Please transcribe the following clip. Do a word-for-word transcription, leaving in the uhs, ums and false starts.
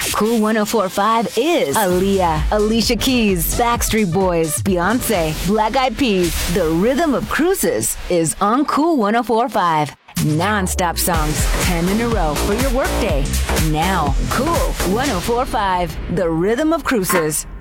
Cool one oh four point five is Aaliyah, Alicia Keys, Backstreet Boys, Beyonce, Black Eyed Peas. The rhythm of cruises is on Cool one oh four point five. Non-stop songs, ten in a row for your workday. Now, Cool one oh four point five, the rhythm of cruises.